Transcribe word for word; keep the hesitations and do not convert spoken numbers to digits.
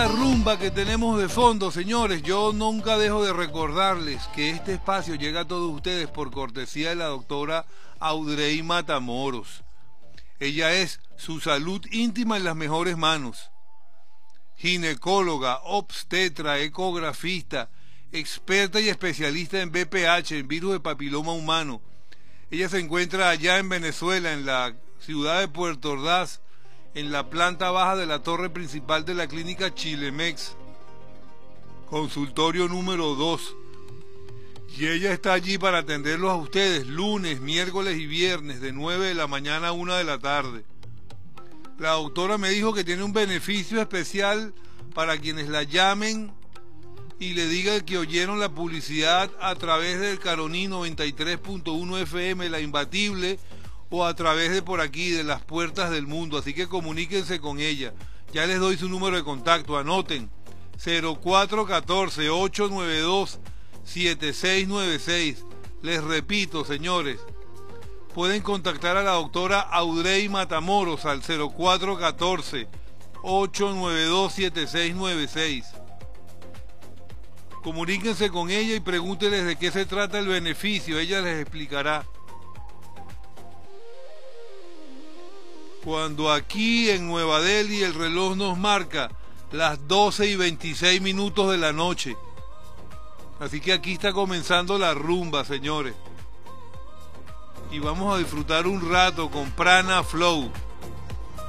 La rumba que tenemos de fondo, señores, yo nunca dejo de recordarles que este espacio llega a todos ustedes por cortesía de la doctora Audrey Matamoros. Ella es Su Salud Íntima en las Mejores Manos. Ginecóloga, obstetra, ecografista, experta y especialista en V P H, en virus de papiloma humano. Ella se encuentra allá en Venezuela, en la ciudad de Puerto Ordaz, en la planta baja de la torre principal de la clínica Chilemex, consultorio número dos. Y ella está allí para atenderlos a ustedes lunes, miércoles y viernes de nueve de la mañana a una de la tarde. La doctora me dijo que tiene un beneficio especial para quienes la llamen y le digan que oyeron la publicidad a través del Caroní noventa y tres punto uno F M, la imbatible, o a través de por aquí, de las puertas del mundo. Así que comuníquense con ella. Ya les doy su número de contacto, anoten: cero cuatro uno cuatro, ocho nueve dos, siete seis nueve seis. Les repito, señores, pueden contactar a la doctora Audrey Matamoros al cero cuatro uno cuatro, ocho nueve dos, siete seis nueve seis. Comuníquense con ella y pregúntenles de qué se trata el beneficio, ella les explicará. Cuando aquí en Nueva Delhi el reloj nos marca las doce y veintiséis minutos de la noche. Así que aquí está comenzando la rumba, señores. Y vamos a disfrutar un rato con Prana Flow.